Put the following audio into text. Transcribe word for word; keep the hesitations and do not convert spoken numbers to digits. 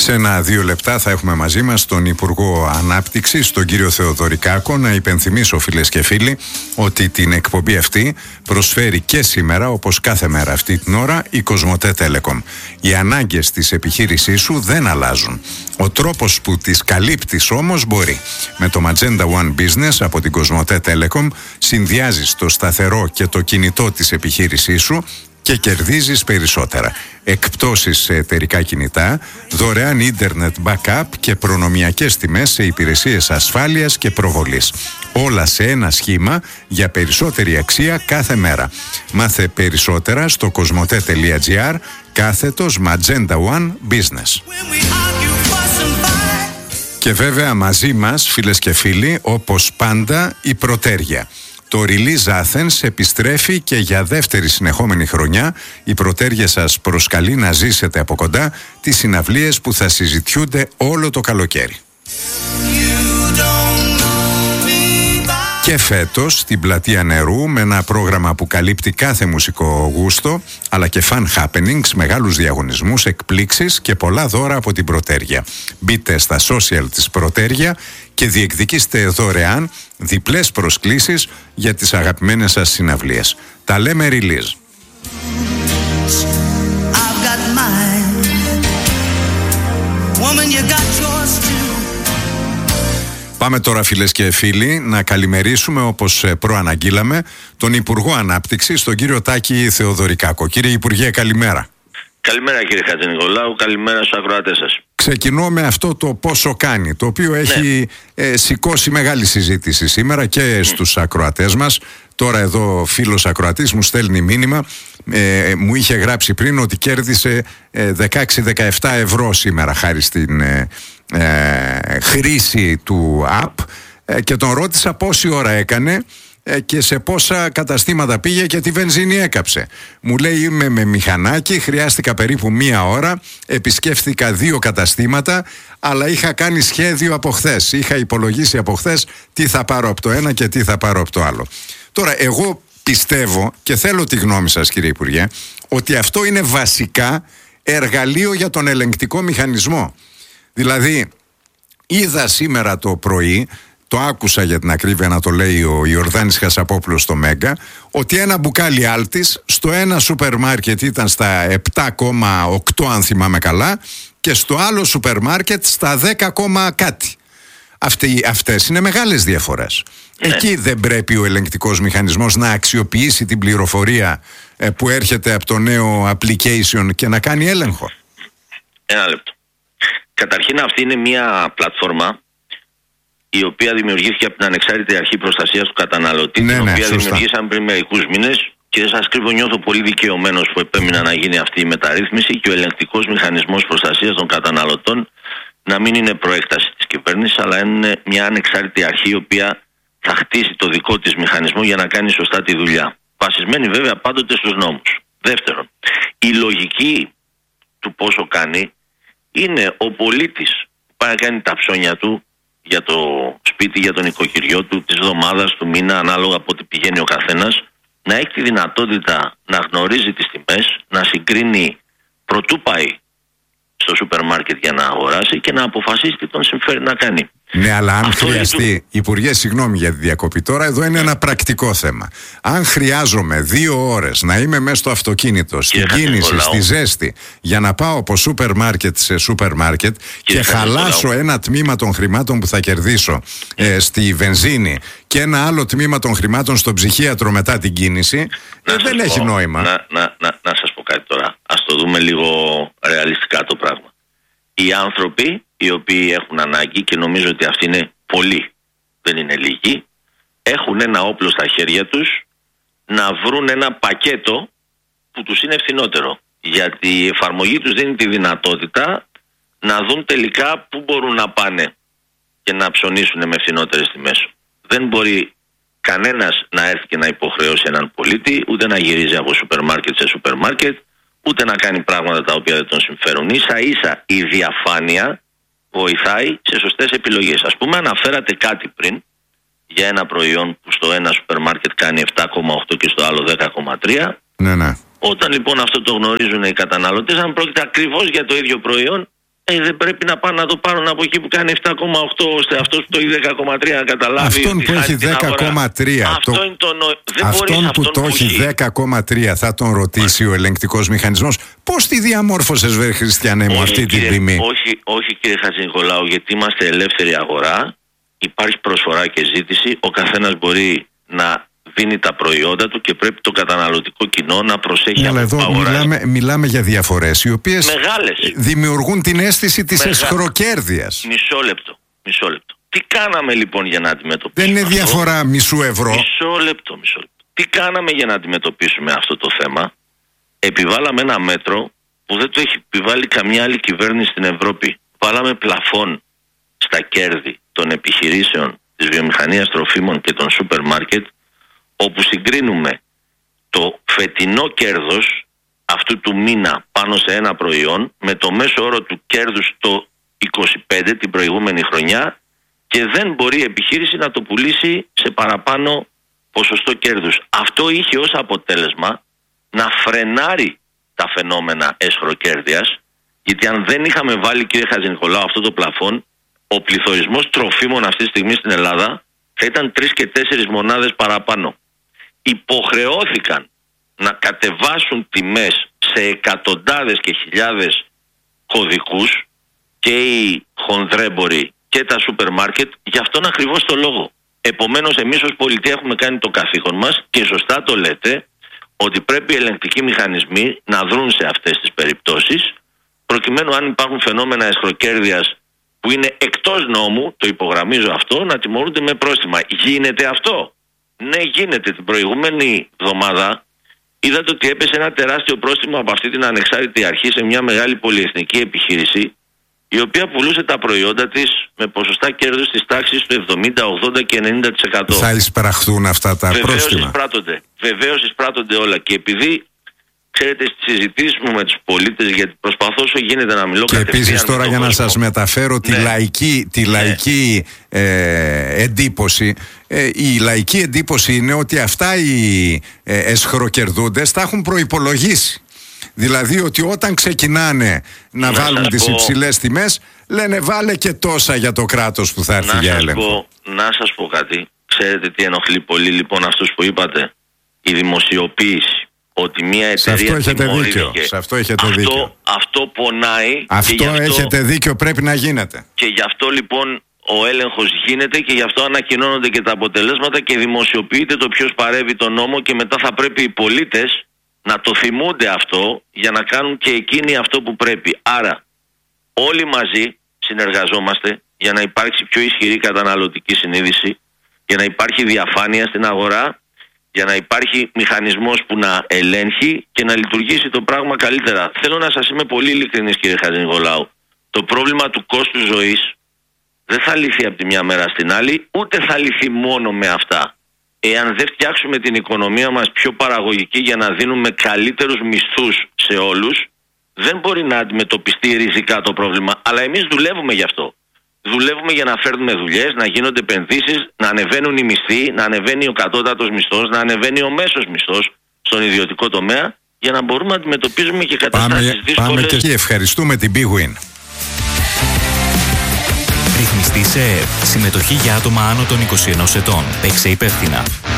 Σε ένα-δύο λεπτά θα έχουμε μαζί μας τον Υπουργό Ανάπτυξης, τον κύριο Θεοδωρικάκο. Να υπενθυμίσω, φίλες και φίλοι, ότι την εκπομπή αυτή προσφέρει και σήμερα, όπως κάθε μέρα αυτή την ώρα, η Κοσμοτέ Telecom. Οι ανάγκες της επιχείρησής σου δεν αλλάζουν. Ο τρόπος που τις καλύπτεις όμως μπορεί. Με το Magenda One Business από την Κοσμοτέ Telecom συνδυάζεις το σταθερό και το κινητό της επιχείρησής σου και κερδίζεις περισσότερα. Εκπτώσεις σε εταιρικά κινητά, δωρεάν ίντερνετ backup και προνομιακές τιμές σε υπηρεσίες ασφάλειας και προβολής. Όλα σε ένα σχήμα για περισσότερη αξία κάθε μέρα. Μάθε περισσότερα στο κοσμοτέ.gr κάθετος Magenda One Business. Και βέβαια μαζί μας, φίλες και φίλοι, όπως πάντα, η Πρωτέρια. Το Release Athens επιστρέφει και για δεύτερη συνεχόμενη χρονιά η Πρωτέρια σας προσκαλεί να ζήσετε από κοντά τις συναυλίες που θα συζητιούνται όλο το καλοκαίρι. Και φέτος στην Πλατεία Νερού, με ένα πρόγραμμα που καλύπτει κάθε μουσικό γούστο, αλλά και fun happenings, μεγάλους διαγωνισμούς, εκπλήξεις και πολλά δώρα από την Πρωτέρια. Μπείτε στα social της Πρωτέρια και διεκδικήστε δωρεάν διπλές προσκλήσεις για τις αγαπημένες σας συναυλίες. Τα λέμε Release. Πάμε τώρα, φίλες και φίλοι, να καλημερίσουμε, όπως προαναγγείλαμε, τον Υπουργό Ανάπτυξης, τον κύριο Τάκη Θεοδωρικάκο. Κύριε Υπουργέ, καλημέρα. Καλημέρα, κύριε Χατζηνικολάου, καλημέρα στους ακροατές σας. Ξεκινώ με αυτό το πόσο κάνει, το οποίο έχει ναι. ε, σηκώσει μεγάλη συζήτηση σήμερα και στους ακροατές μας. Τώρα εδώ φίλος ακροατής μου στέλνει μήνυμα, ε, μου είχε γράψει πριν ότι κέρδισε ε, δεκαέξι με δεκαεπτά ευρώ σήμερα χάρη στην ε, ε, χρήση του app ε, και τον ρώτησα πόση ώρα έκανε ε, και σε πόσα καταστήματα πήγε και τη βενζίνη έκαψε. Μου λέει είμαι με μηχανάκι, χρειάστηκα περίπου μία ώρα, επισκέφθηκα δύο καταστήματα, αλλά είχα κάνει σχέδιο από χθες. Είχα υπολογίσει από χθες τι θα πάρω από το ένα και τι θα πάρω από το άλλο. Τώρα, εγώ πιστεύω και θέλω τη γνώμη σας, κύριε Υπουργέ, ότι αυτό είναι βασικά εργαλείο για τον ελεγκτικό μηχανισμό. Δηλαδή, είδα σήμερα το πρωί, το άκουσα για την ακρίβεια να το λέει ο Ιορδάνης Χασαπόπουλος στο Μέγκα, ότι ένα μπουκάλι Άλτης στο ένα σούπερ μάρκετ ήταν στα επτά κόμμα οκτώ, αν θυμάμαι καλά, και στο άλλο σούπερ μάρκετ στα δέκα, κάτι. Αυτοί, αυτές είναι μεγάλες διαφορές. Ναι. Εκεί δεν πρέπει ο ελεγκτικός μηχανισμός να αξιοποιήσει την πληροφορία ε, που έρχεται από το νέο application και να κάνει έλεγχο? Ένα λεπτό. Καταρχήν, αυτή είναι μια πλατφόρμα η οποία δημιουργήθηκε από την Ανεξάρτητη Αρχή Προστασίας του Καταναλωτή, ναι, την ναι, οποία σωστά. δημιουργήσαν πριν μερικούς μήνες, και δεν σας κρύβω, νιώθω πολύ δικαιωμένος που επέμεινα να γίνει αυτή η μεταρρύθμιση και ο ελεγκτικός μηχανισμός προστασίας των καταναλωτών να μην είναι προέκταση της κυβέρνησης, αλλά είναι μια ανεξάρτητη αρχή η οποία θα χτίσει το δικό της μηχανισμό για να κάνει σωστά τη δουλειά. Βασισμένη βέβαια πάντοτε στους νόμους. Δεύτερον, η λογική του πόσο κάνει είναι ο πολίτης που πάει να κάνει τα ψώνια του για το σπίτι, για τον οικοκυριό του, της εβδομάδας, του μήνα, ανάλογα από ό,τι πηγαίνει ο καθένας, να έχει τη δυνατότητα να γνωρίζει τις τιμές, να συγκρίνει προτού πάει στο σούπερ μάρκετ για να αγοράσει και να αποφασίσει τι τον συμφέρει να κάνει. Ναι, αλλά αν Αυτό χρειαστεί, είναι... Υπουργέ, συγγνώμη για τη διακοπή τώρα, εδώ είναι ένα πρακτικό θέμα. Αν χρειάζομαι δύο ώρες να είμαι μέσα στο αυτοκίνητο, στην κίνηση, στη ζέστη, για να πάω από σούπερ μάρκετ σε σούπερ μάρκετ και, και χαλάσω ένα τμήμα των χρημάτων που θα κερδίσω ε, στη βενζίνη και ένα άλλο τμήμα των χρημάτων στο ψυχίατρο μετά την κίνηση, ε, δεν έχει πω, νόημα. Να, να, να, να σας πω κάτι τώρα. Ας το δούμε λίγο ρεαλιστικά το πράγμα. Οι άνθρωποι οι οποίοι έχουν ανάγκη, και νομίζω ότι αυτοί είναι πολλοί, δεν είναι λίγοι, έχουν ένα όπλο στα χέρια τους να βρουν ένα πακέτο που τους είναι φθηνότερο. Γιατί η εφαρμογή τους δίνει τη δυνατότητα να δουν τελικά πού μπορούν να πάνε και να ψωνίσουν με φθηνότερες τιμές. Δεν μπορεί κανένας να έρθει και να υποχρεώσει έναν πολίτη, ούτε να γυρίζει από σούπερ μάρκετ σε σούπερ μάρκετ, ούτε να κάνει πράγματα τα οποία δεν τον συμφέρουν. Ίσα ίσα η διαφάνεια βοηθάει σε σωστές επιλογές. Ας πούμε, αναφέρατε κάτι πριν για ένα προϊόν που στο ένα σούπερ μάρκετ κάνει επτά κόμμα οκτώ και στο άλλο δέκα κόμμα τρία. Ναι, ναι. Όταν λοιπόν αυτό το γνωρίζουν οι καταναλωτές, αν πρόκειται ακριβώς για το ίδιο προϊόν, Ε, δεν πρέπει να πάνε να το πάρουν από εκεί που κάνει επτά κόμμα οκτώ, ώστε αυτός που το έχει δέκα κόμμα τρία να καταλάβει. Αυτόν που έχει δέκα κόμμα τρία. Αυτό το... είναι το νο... δεν αυτόν που αυτόν το που έχει δέκα κόμμα τρία θα τον ρωτήσει Μα... ο ελεγκτικός μηχανισμός. Πώς τη διαμόρφωσες, βε Χριστιανέ μου, αυτή κύριε, την τιμή? Όχι, όχι κύριε Χατζηνικολάου, γιατί είμαστε ελεύθερη αγορά. Υπάρχει προσφορά και ζήτηση. Ο καθένας μπορεί να δίνει τα προϊόντα του και πρέπει το καταναλωτικό κοινό να προσέχει. Αλλά εδώ μιλάμε, μιλάμε για διαφορές οι οποίες μεγάλες δημιουργούν την αίσθηση της Μεγα... εσχροκέρδειας. Μισό λεπτό, μισό λεπτό. Τι κάναμε λοιπόν για να αντιμετωπίσουμε? Δεν είναι αυτό? Διαφορά μισού ευρώ. Μισό λεπτό, μισό λεπτό. Τι κάναμε για να αντιμετωπίσουμε αυτό το θέμα? Επιβάλαμε ένα μέτρο που δεν το έχει επιβάλει καμιά άλλη κυβέρνηση στην Ευρώπη. Βάλαμε πλαφόν στα κέρδη των επιχειρήσεων της βιομηχανίας τροφίμων και των σούπερ μάρκετ, όπου συγκρίνουμε το φετινό κέρδος αυτού του μήνα πάνω σε ένα προϊόν με το μέσο όρο του κέρδους το είκοσι πέντε την προηγούμενη χρονιά, και δεν μπορεί η επιχείρηση να το πουλήσει σε παραπάνω ποσοστό κέρδους. Αυτό είχε ως αποτέλεσμα να φρενάρει τα φαινόμενα εσχροκέρδειας, γιατί αν δεν είχαμε βάλει, κύριε Χατζηνικολάου, αυτό το πλαφόν, ο πληθωρισμός τροφίμων αυτή τη στιγμή στην Ελλάδα θα ήταν τρεις και τέσσερις μονάδες παραπάνω. Υποχρεώθηκαν να κατεβάσουν τιμές σε εκατοντάδες και χιλιάδες κωδικούς και οι χονδρέμποροι και τα σούπερ μάρκετ για αυτόν ακριβώς το λόγο. Επομένως, εμείς ως πολιτεία έχουμε κάνει το καθήκον μας και σωστά το λέτε, ότι πρέπει οι ελεγκτικοί μηχανισμοί να δρουν σε αυτές τις περιπτώσεις, προκειμένου αν υπάρχουν φαινόμενα εσχροκέρδειας που είναι εκτός νόμου, το υπογραμμίζω αυτό, να τιμωρούνται με πρόστιμα. Γίνεται αυτό? Ναι, γίνεται. Την προηγούμενη εβδομάδα είδατε ότι έπεσε ένα τεράστιο πρόστιμο από αυτή την ανεξάρτητη αρχή σε μια μεγάλη πολυεθνική επιχείρηση, η οποία πουλούσε τα προϊόντα της με ποσοστά κέρδους της τάξης του εβδομήντα, ογδόντα και ενενήντα τοις εκατό. Θα εισπραχθούν αυτά τα Βεβαίως πρόστιμα. Εισπράττονται. Βεβαίως εισπράττονται όλα. Και επειδή, ξέρετε, στις συζητήσεις μου με τους πολίτες, γιατί προσπαθώ όσο γίνεται να μιλώ και επίσης τώρα για να κόσμο. σας μεταφέρω τη ναι. λαϊκή, τη λαϊκή ναι. ε, εντύπωση. Ε, η λαϊκή εντύπωση είναι ότι αυτά οι ε, εσχροκερδούντες τα έχουν προϋπολογίσει. Δηλαδή ότι όταν ξεκινάνε να, να βάλουν τις πω, υψηλές τιμές, λένε βάλε και τόσα για το κράτος που θα έρθει για έλεγχο. Πω, να σας πω κάτι. Ξέρετε τι ενοχλεί πολύ λοιπόν αυτούς που είπατε? Η δημοσιοποίηση. Ότι μια εταιρεία. Σε αυτό έχετε δίκιο. Σε αυτό έχετε αυτό, δίκιο. Αυτό πονάει. Αυτό, αυτό έχετε δίκιο, πρέπει να γίνεται. Και γι' αυτό λοιπόν ο έλεγχος γίνεται και γι' αυτό ανακοινώνονται και τα αποτελέσματα και δημοσιοποιείται το ποιος παρέβει τον νόμο, και μετά θα πρέπει οι πολίτες να το θυμούνται αυτό για να κάνουν και εκείνοι αυτό που πρέπει. Άρα όλοι μαζί συνεργαζόμαστε για να υπάρξει πιο ισχυρή καταναλωτική συνείδηση, για να υπάρχει διαφάνεια στην αγορά, για να υπάρχει μηχανισμός που να ελέγχει και να λειτουργήσει το πράγμα καλύτερα. Θέλω να σας είμαι πολύ ειλικρινής, κύριε Χατζηνικολάου. Το πρόβλημα του κόστους ζωής δεν θα λυθεί από τη μια μέρα στην άλλη, ούτε θα λυθεί μόνο με αυτά. Εάν δεν φτιάξουμε την οικονομία μας πιο παραγωγική για να δίνουμε καλύτερους μισθούς σε όλους, δεν μπορεί να αντιμετωπιστεί ριζικά το πρόβλημα. Αλλά εμείς δουλεύουμε γι' αυτό. Δουλεύουμε για να φέρνουμε δουλειές, να γίνονται επενδύσεις, να ανεβαίνουν οι μισθοί, να ανεβαίνει ο κατώτατος μισθός, να ανεβαίνει ο μέσος μισθός στον ιδιωτικό τομέα, για να μπορούμε να αντιμετωπίζουμε και καταστάσεις πάμε, δύσκολες. Πάμε και εκεί. Ευχαριστούμε την Big Win. Ρυθμιστή σε ΕΕΠ. Συμμετοχή για άτομα άνω των είκοσι ενός ετών. Παίξε υπεύθυνα.